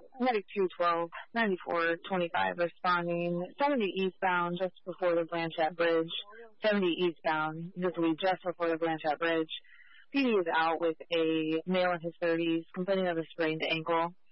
Medic 212, 9425 responding, 70 eastbound just before the Blanchette Bridge, 70 eastbound, this will be just before the Blanchette Bridge. PD is out with a male in his 30s complaining of a sprained ankle.